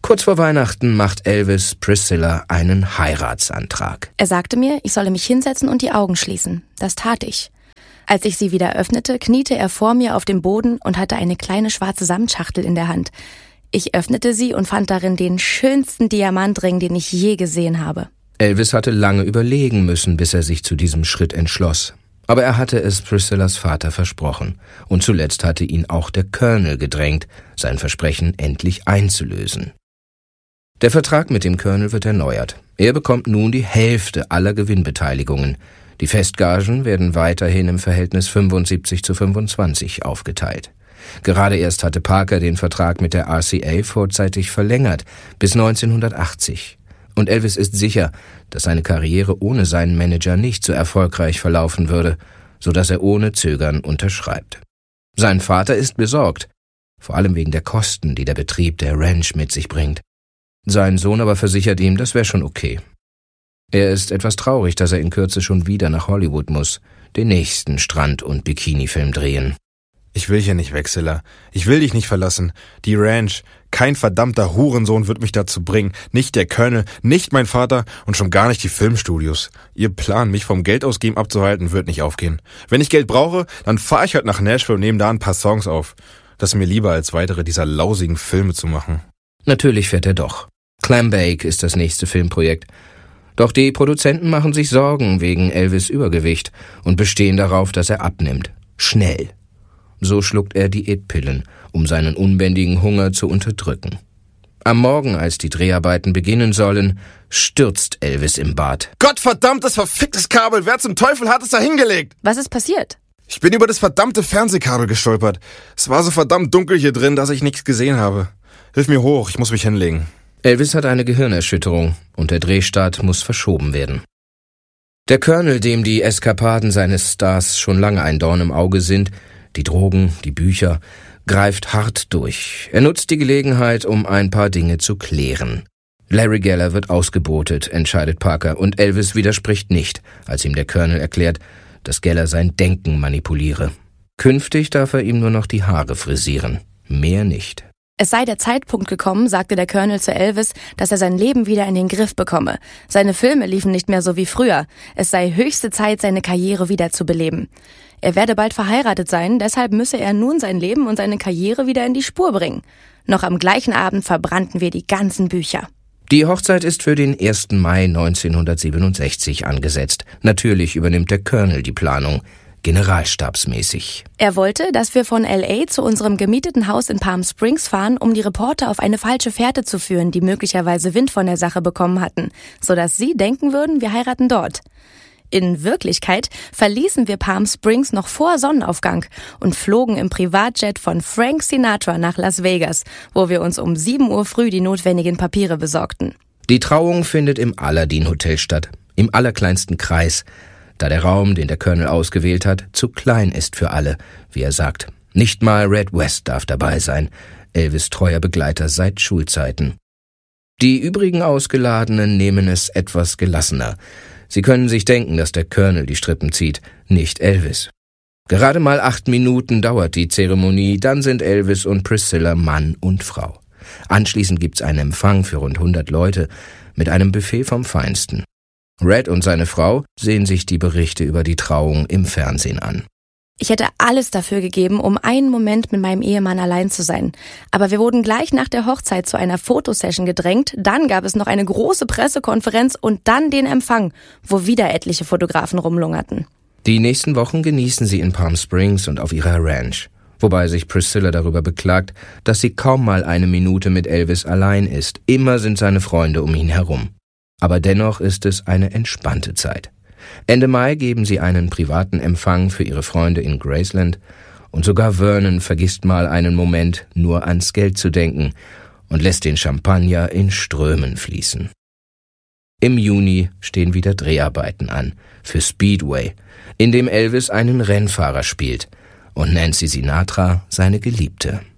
Kurz vor Weihnachten macht Elvis Priscilla einen Heiratsantrag. Er sagte mir, ich solle mich hinsetzen und die Augen schließen. Das tat ich. Als ich sie wieder öffnete, kniete er vor mir auf dem Boden und hatte eine kleine schwarze Samtschachtel in der Hand. Ich öffnete sie und fand darin den schönsten Diamantring, den ich je gesehen habe. Elvis hatte lange überlegen müssen, bis er sich zu diesem Schritt entschloss. Aber er hatte es Priscillas Vater versprochen. Und zuletzt hatte ihn auch der Colonel gedrängt, sein Versprechen endlich einzulösen. Der Vertrag mit dem Colonel wird erneuert. Er bekommt nun die Hälfte aller Gewinnbeteiligungen. Die Festgagen werden weiterhin im Verhältnis 75:25 aufgeteilt. Gerade erst hatte Parker den Vertrag mit der RCA vorzeitig verlängert, bis 1980. Und Elvis ist sicher, dass seine Karriere ohne seinen Manager nicht so erfolgreich verlaufen würde, sodass er ohne Zögern unterschreibt. Sein Vater ist besorgt, vor allem wegen der Kosten, die der Betrieb der Ranch mit sich bringt. Sein Sohn aber versichert ihm, das wäre schon okay. Er ist etwas traurig, dass er in Kürze schon wieder nach Hollywood muss, den nächsten Strand- und Bikini-Film drehen. Ich will hier nicht weg, Silla. Ich will dich nicht verlassen. Die Ranch, kein verdammter Hurensohn wird mich dazu bringen. Nicht der Colonel, nicht mein Vater und schon gar nicht die Filmstudios. Ihr Plan, mich vom Geldausgeben abzuhalten, wird nicht aufgehen. Wenn ich Geld brauche, dann fahre ich halt nach Nashville und nehme da ein paar Songs auf. Das ist mir lieber, als weitere dieser lausigen Filme zu machen. Natürlich fährt er doch. Clambake ist das nächste Filmprojekt. Doch die Produzenten machen sich Sorgen wegen Elvis' Übergewicht und bestehen darauf, dass er abnimmt. Schnell. So schluckt er Diätpillen, um seinen unbändigen Hunger zu unterdrücken. Am Morgen, als die Dreharbeiten beginnen sollen, stürzt Elvis im Bad. Gottverdammtes verficktes Kabel! Wer zum Teufel hat es da hingelegt? Was ist passiert? Ich bin über das verdammte Fernsehkabel gestolpert. Es war so verdammt dunkel hier drin, dass ich nichts gesehen habe. Hilf mir hoch, ich muss mich hinlegen. Elvis hat eine Gehirnerschütterung und der Drehstart muss verschoben werden. Der Colonel, dem die Eskapaden seines Stars schon lange ein Dorn im Auge sind, die Drogen, die Bücher, greift hart durch. Er nutzt die Gelegenheit, um ein paar Dinge zu klären. Larry Geller wird ausgebotet, entscheidet Parker, und Elvis widerspricht nicht, als ihm der Colonel erklärt, dass Geller sein Denken manipuliere. Künftig darf er ihm nur noch die Haare frisieren, mehr nicht. Es sei der Zeitpunkt gekommen, sagte der Colonel zu Elvis, dass er sein Leben wieder in den Griff bekomme. Seine Filme liefen nicht mehr so wie früher. Es sei höchste Zeit, seine Karriere wieder zu beleben. Er werde bald verheiratet sein, deshalb müsse er nun sein Leben und seine Karriere wieder in die Spur bringen. Noch am gleichen Abend verbrannten wir die ganzen Bücher. Die Hochzeit ist für den 1. Mai 1967 angesetzt. Natürlich übernimmt der Colonel die Planung. Generalstabsmäßig. Er wollte, dass wir von L.A. zu unserem gemieteten Haus in Palm Springs fahren, um die Reporter auf eine falsche Fährte zu führen, die möglicherweise Wind von der Sache bekommen hatten, sodass sie denken würden, wir heiraten dort. In Wirklichkeit verließen wir Palm Springs noch vor Sonnenaufgang und flogen im Privatjet von Frank Sinatra nach Las Vegas, wo wir uns um 7 Uhr früh die notwendigen Papiere besorgten. Die Trauung findet im Aladdin Hotel statt, im allerkleinsten Kreis, da der Raum, den der Colonel ausgewählt hat, zu klein ist für alle, wie er sagt. Nicht mal Red West darf dabei sein, Elvis' treuer Begleiter seit Schulzeiten. Die übrigen Ausgeladenen nehmen es etwas gelassener. Sie können sich denken, dass der Colonel die Strippen zieht, nicht Elvis. Gerade mal 8 Minuten dauert die Zeremonie, dann sind Elvis und Priscilla Mann und Frau. Anschließend gibt's einen Empfang für rund 100 Leute mit einem Buffet vom Feinsten. Red und seine Frau sehen sich die Berichte über die Trauung im Fernsehen an. Ich hätte alles dafür gegeben, um einen Moment mit meinem Ehemann allein zu sein. Aber wir wurden gleich nach der Hochzeit zu einer Fotosession gedrängt, dann gab es noch eine große Pressekonferenz und dann den Empfang, wo wieder etliche Fotografen rumlungerten. Die nächsten Wochen genießen sie in Palm Springs und auf ihrer Ranch, wobei sich Priscilla darüber beklagt, dass sie kaum mal eine Minute mit Elvis allein ist. Immer sind seine Freunde um ihn herum. Aber dennoch ist es eine entspannte Zeit. Ende Mai geben sie einen privaten Empfang für ihre Freunde in Graceland und sogar Vernon vergisst mal einen Moment, nur ans Geld zu denken und lässt den Champagner in Strömen fließen. Im Juni stehen wieder Dreharbeiten an für Speedway, in dem Elvis einen Rennfahrer spielt und Nancy Sinatra seine Geliebte.